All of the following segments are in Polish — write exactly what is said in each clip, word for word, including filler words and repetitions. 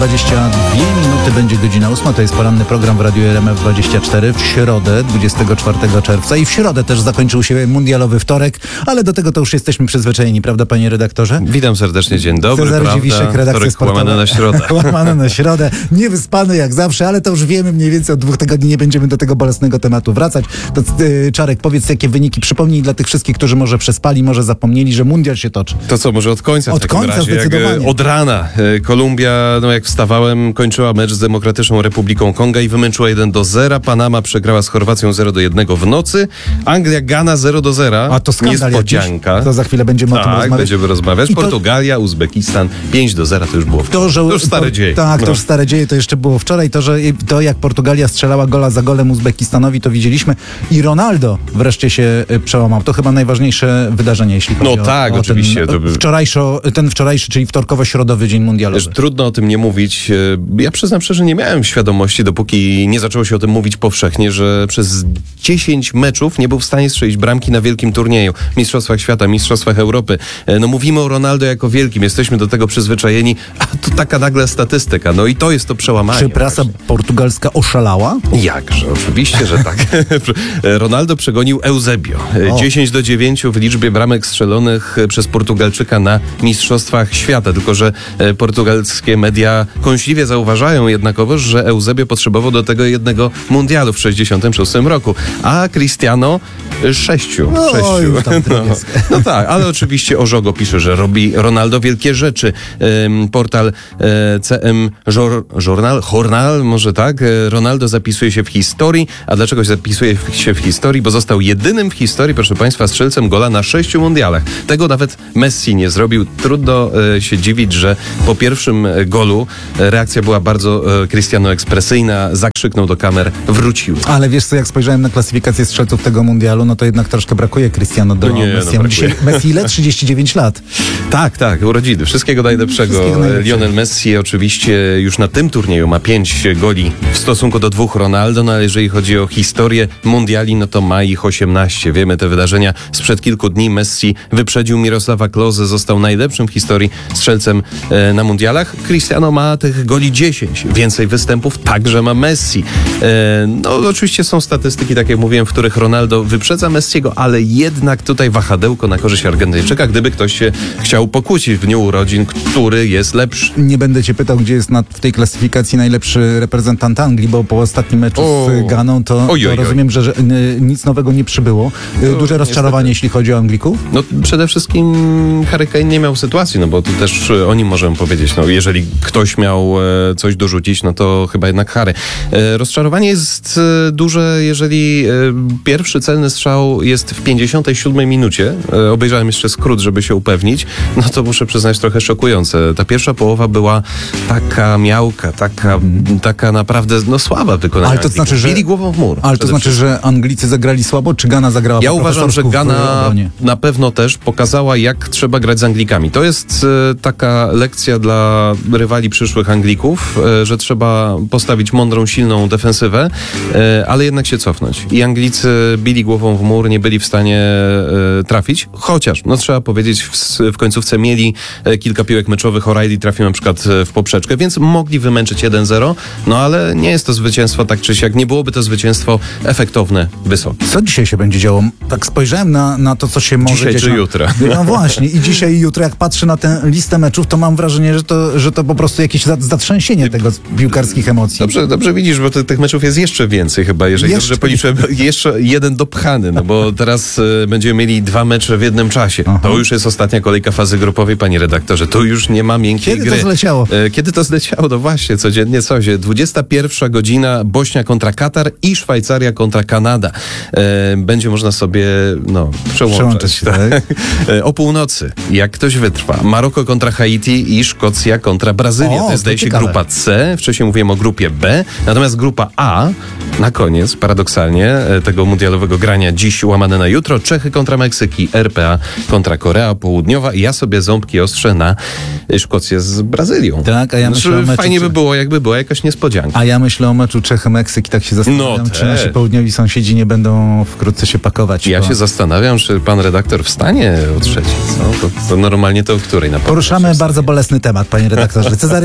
dwadzieścia dwie minuty będzie godzina ósma, to jest poranny program w Radiu R M F dwadzieścia cztery w środę dwudziestego czwartego czerwca i w środę też zakończył się mundialowy wtorek, ale do tego to już jesteśmy przyzwyczajeni, prawda panie redaktorze? Witam serdecznie, dzień dobry, Cezary prawda? Dziwiszek, redakcja Wtorek sportowa. łamane na środę. Łamane na środę, niewyspany jak zawsze, ale to już wiemy mniej więcej od dwóch tygodni, nie będziemy do tego bolesnego tematu wracać. To yy, Czarek, powiedz jakie wyniki, przypomnij dla tych wszystkich, którzy może przespali, może zapomnieli, że mundial się toczy. To co, może od końca w Od takim końca razie, jak, zdecydowanie. e, od rana. E, Kolumbia, no jak wstawałem, kończyła mecz z Demokratyczną Republiką Konga i wymęczyła jeden do zera. Panama przegrała z Chorwacją zero do jednego w nocy. Anglia, Gana zero do zera. A to skandal Niespodzianka. jakiś. To za chwilę będziemy o tym Tak, rozmawiać. będziemy rozmawiać. I to- Portugalia, Uzbekistan pięć do zera, to już było wczoraj. To, że, To już stare to, dzieje. Tak, to No. już stare dzieje, to jeszcze było wczoraj. To, że to jak Portugalia strzelała gola za golem Uzbekistanowi, to widzieliśmy. I Ronaldo wreszcie się y, przełamał. To chyba najważniejsze wydarzenie, jeśli chodzi No o, tak, o oczywiście, Ten, to by- wczorajszo, ten wczorajszy, czyli wtorkowo-środowy dzień mundialowy. Wiesz, trudno o tym nie mówić. E, Ja przyznam szczerze, nie miałem świadomości, dopóki nie zaczęło się o tym mówić powszechnie, że przez dziesięć meczów nie był w stanie strzelić bramki na wielkim turnieju. Mistrzostwach Świata, Mistrzostwach Europy. E, No mówimy o Ronaldo jako wielkim, jesteśmy do tego przyzwyczajeni, a tu taka nagle statystyka. No i to jest to przełamanie. Czy prasa właśnie. portugalska oszalała? Jakże, oczywiście, że tak. Ronaldo przegonił Eusebio. O. dziesięć do dziewięciu w liczbie bramek strzelonych przez Portugalczyka na Mistrzostwach Świata. Tylko że e, portugalskie media kąśliwie zauważają jednakowoż, że Eusebio potrzebował do tego jednego mundialu w sześćdziesiątym szóstym roku, a Cristiano e, sześciu. No, sześciu. już tam No. drobiazg. no tak, ale oczywiście Ożogo pisze, że robi Ronaldo wielkie rzeczy. Ym, portal e, C M Jor, Journal, Journal, może tak? E, Ronaldo zapisuje się w historii. A dlaczego zapisuje się w historii? Bo został jedynym w historii, proszę państwa, strzelcem gola na sześciu mundialach. Tego nawet Messi nie zrobił. Trudno e, się dziwić, że po pierwszym e, golu e, reakcja była bardzo e, Cristiano ekspresyjna. Zakrzyknął do kamer, wrócił. Ale wiesz co, jak spojrzałem na klasyfikację strzelców tego mundialu, no to jednak troszkę brakuje Cristiano do No nie, no Messiego. brakuje. Dzisiaj Messi ile? trzydzieści dziewięć lat. Tak, tak, urodziny. Wszystkiego najlepszego. Wszystkiego najlepszego. Lionel Messi oczywiście już na tym turnieju ma pięć goli w stosunku do dwóch Ronaldo, no ale jeżeli chodzi o historię mundiali, no to ma ich osiemnaście. Wiemy te wydarzenia sprzed kilku dni. Messi wyprzedził Mirosława Klose, został najlepszym w historii strzelcem e, na mundialach. Cristiano ma tych goli dziesięć. Więcej występów także ma Messi. E, no oczywiście są statystyki, tak jak mówiłem, w których Ronaldo wyprzedza Messiego, ale jednak tutaj wahadełko na korzyść Argentyńczyka, gdyby ktoś się chciał pokłócić w dniu urodzin, który jest lepszy. Nie będę cię pytał, gdzie jest na, w tej klasyfikacji najlepszy reprezentant Anglii, bo po ostatnim meczu O. z Ganą to, Oj, oj, to oj. rozumiem, że, że y, nic nowego nie przybyło. Y, Duże rozczarowanie, jeśli chodzi o Anglików? No przede wszystkim Harry Kane nie miał sytuacji, no bo tu też e, o nim możemy powiedzieć, no jeżeli ktoś miał e, coś dorzucić, no to chyba jednak Harry. E, rozczarowanie jest e, duże, jeżeli e, pierwszy celny strzał jest w pięćdziesiątej siódmej minucie. E, obejrzałem jeszcze skrót, żeby się upewnić. No to muszę przyznać trochę szokujące. Ta pierwsza połowa była taka miałka, taka, taka naprawdę no słaba wykonania. Ale to znaczy, że- Bili głową w mur. Ale to przede znaczy, że Anglicy zagrali słabo, czy Gana zagrała Ja po uważam, że profesorsku w Gana obronie? na pewno też pokazała, jak trzeba grać z Anglikami. To jest e, taka lekcja dla rywali przyszłych Anglików, e, że trzeba postawić mądrą, silną defensywę, e, ale jednak się cofnąć. I Anglicy bili głową w mur, nie byli w stanie e, trafić, chociaż, no trzeba powiedzieć, w, w końcówce mieli e, kilka piłek meczowych. O'Reilly trafił na przykład e, w poprzeczkę, więc mogli wymęczyć jeden zero, no ale nie jest to zwycięstwo tak czy siak. Nie byłoby to zwycięstwo efektowne, wysokie. Co dzisiaj się będzie działo? Tak spojrzałem na, na to, co się może Dzisiaj dziać. czy na- jutro? No właśnie, i dzisiaj i jutro, jak patrzę na tę listę meczów, to mam wrażenie, że to, że to po prostu jakieś za- zatrzęsienie tego z piłkarskich emocji. Dobrze, dobrze widzisz, bo ty, tych meczów jest jeszcze więcej chyba, jeżeli Jeszcze. dobrze policzyłem, jeszcze jeden dopchany, no bo teraz y, będziemy mieli dwa mecze w jednym czasie. Aha. To już jest ostatnia kolejka fazy grupowej, panie redaktorze, tu już nie ma miękkiej Kiedy gry. to zleciało? E, Kiedy to zleciało? No właśnie, codziennie coś. dwudziesta pierwsza godzina, Bośnia kontra Katar i Szwajcaria kontra Kanada. E, Będzie można sobie, no, przełączać. Przełączać, tak. E, O północy, jak ktoś wytrwa, Maroko kontra Haiti i Szkocja kontra Brazylia. O, to jest, to zdaje się, ciekawe. grupa C. Wcześniej mówiłem o grupie B. Natomiast grupa A, na koniec, paradoksalnie, e, tego mundialowego grania dziś łamane na jutro, Czechy kontra Meksyki, R P A kontra Korea Południowa i ja sobie ząbki ostrzę na Szkocję z Brazylią. Tak, a ja myślę o Znaczy, meczu fajnie by Czech- było, jakby była jakaś niespodzianka. A ja myślę o meczu Czechy-Meksyk i tak się zastanawiam, No czy nasi też. południowi sąsiedzi nie będą wkrótce się pakować. Ja bo- się zastanawiam, czy pan redaktor wstanie o trzeciej. Co? To, to normalnie to o której na pewno Poruszamy się bardzo bolesny temat, panie redaktorze. Cezary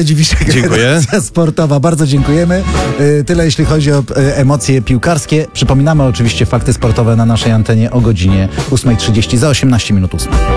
Dziwiszek, Dziękuję. redakcja sportowa. Bardzo dziękujemy. Y, Tyle jeśli chodzi o y, emocje piłkarskie. Przypominamy oczywiście fakty sportowe na naszej antenie o godzinie ósma trzydzieści, za osiemnaście minut ósma.